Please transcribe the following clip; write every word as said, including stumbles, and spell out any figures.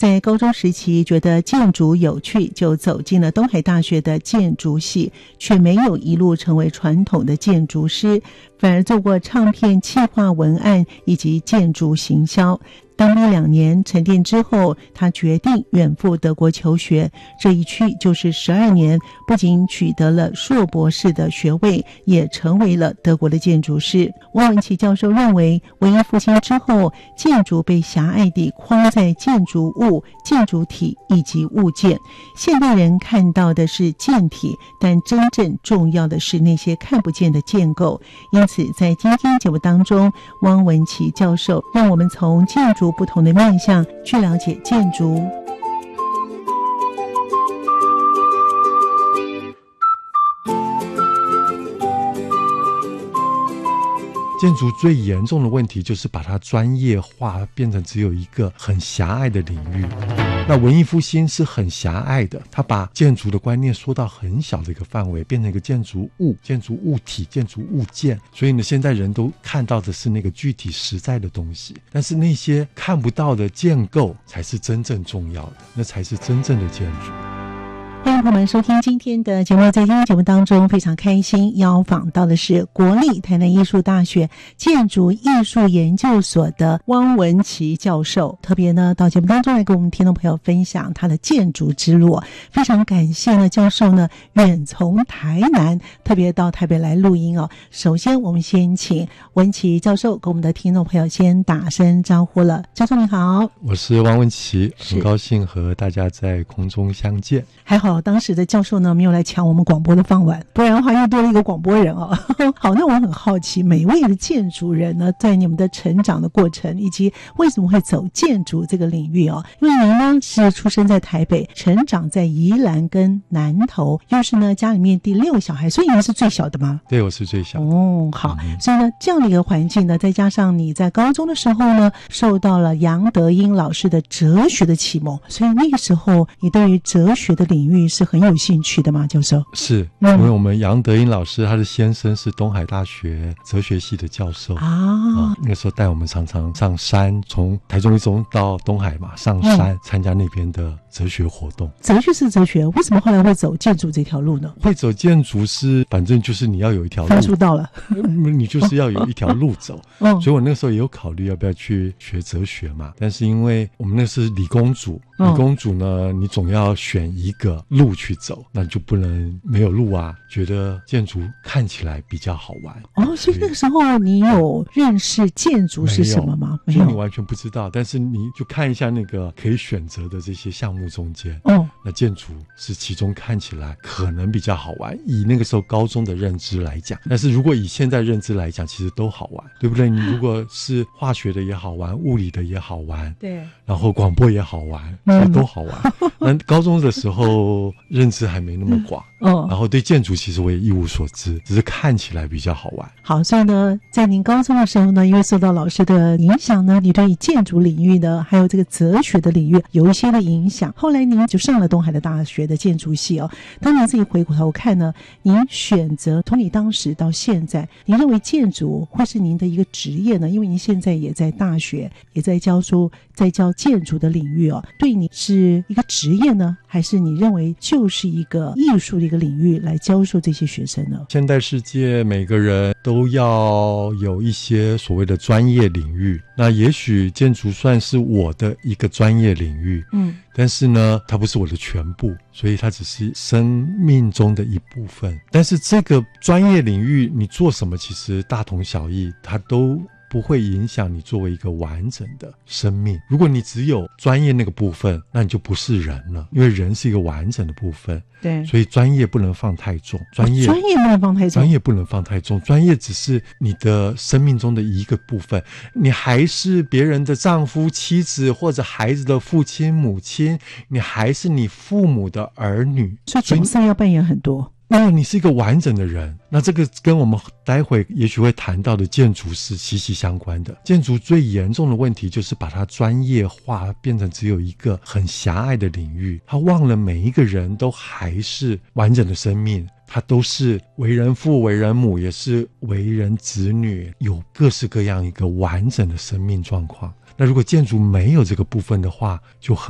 在高中时期觉得建筑有趣，就走进了东海大学的建筑系，却没有一路成为传统的建筑师，反而做过唱片企划文案以及建筑行销。当兵两年沉淀之后，他决定远赴德国求学，这一去就是十二年，不仅取得了硕博士的学位，也成为了德国的建筑师。汪文祺教授认为，文艺复兴之后，建筑被狭隘地框在建筑物、建筑体以及物件，现代人看到的是建体，但真正重要的是那些看不见的建构。因此在今天节目当中，汪文祺教授让我们从建筑不同的面向去了解建筑。 建筑最严重的问题就是把它专业化，变成只有一个很狭隘的领域。那文艺复兴是很狭隘的，它把建筑的观念缩到很小的一个范围，变成一个建筑物、建筑物体、建筑物件。所以呢，现在人都看到的是那个具体实在的东西，但是那些看不到的建构才是真正重要的，那才是真正的建筑。 欢迎朋友们收听今天的节目，在今天节目当中非常开心邀访到的是国立台南艺术大学建筑艺术研究所的汪文祺教授，特别呢到节目当中来跟我们听众朋友分享他的建筑之路。非常感谢呢教授呢远从台南特别到台北来录音哦。首先我们先请文祺教授跟我们的听众朋友先打声招呼了。教授你好。 我是汪文祺，很高兴和大家在空中相见。 还好当时的教授呢没有来抢我们广播的饭碗，不然的话又多了一个广播人哦。好，那我很好奇，每位的建筑人呢在你们的成长的过程，以及为什么会走建筑这个领域哦？因为您呢是出生在台北，成长在宜兰跟南投，又是呢家里面第六小孩，所以您是最小的吗？ 对，我是最小的。 哦，好，嗯、所以呢这样的一个环境呢，再加上你在高中的时候呢受到了杨德英老师的哲学的启蒙，所以那个时候你对于哲学的领域是很有兴趣的吗？教授？ 是，因为我们杨德英老师他的先生是东海大学哲学系的教授啊、哦，那个时候带我们常常上山，从台中一中到东海嘛，上山、嗯、参加那边的哲学活动。 哲学是哲学，为什么后来会走建筑这条路呢？ 会走建筑是反正就是你要有一条路， 分数到了你就是要有一条路走、哦、所以我那个时候也有考虑要不要去学哲学嘛，但是因为我们那是理工组，理工组呢你总要选一个路去走，那就不能没有路啊，觉得建筑看起来比较好玩哦。所以那个时候你有认识建筑是什么吗？ 没有，你完全不知道，但是你就看一下那个可以选择的这些项目中间，哦，那建筑是其中看起来可能比较好玩，以那个时候高中的认知来讲，但是如果以现在认知来讲，其实都好玩，对不对？你如果是化学的也好玩，物理的也好玩，对，然后广播也好玩，所以都好玩。那高中的时候认知还没那么广，嗯，然后对建筑其实我也一无所知，只是看起来比较好玩。 好，所以呢在您高中的时候呢，因为受到老师的影响呢，你对建筑领域的还有这个哲学的领域有一些的影响，后来您就上了东海的大学的建筑系哦。当您自己回过头看呢，您选择从你当时到现在，您认为建筑会是您的一个职业呢？因为您现在也在大学也在教书，在教建筑的领域哦，对你是一个职业呢，还是你认为就是一个艺术的一个领域来教授这些学生呢？ 现代世界每个人都要有一些所谓的专业领域，那也许建筑算是我的一个专业领域，嗯，但是呢它不是我的全部，所以它只是生命中的一部分。但是这个专业领域你做什么其实大同小异，它都不会影响你作为一个完整的生命。如果你只有专业那个部分，那你就不是人了，因为人是一个完整的部分。对，所以专业不能放太重，专业、哦、专业不能放太重，专业不能放太重，专业只是你的生命中的一个部分，你还是别人的丈夫、妻子，或者孩子的父亲、母亲，你还是你父母的儿女， 所以角色要扮演很多。 那你是一个完整的人，那这个跟我们待会也许会谈到的建筑是息息相关的。建筑最严重的问题就是把它专业化，变成只有一个很狭隘的领域，他忘了每一个人都还是完整的生命，他都是为人父、为人母，也是为人子女，有各式各样一个完整的生命状况。那如果建筑没有这个部分的话，就很